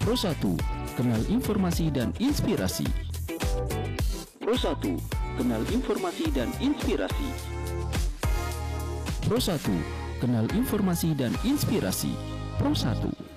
Pro 1, kenal informasi dan inspirasi. Pro 1, kenal informasi dan inspirasi. Pro 1, kenal informasi dan inspirasi. Pro 1.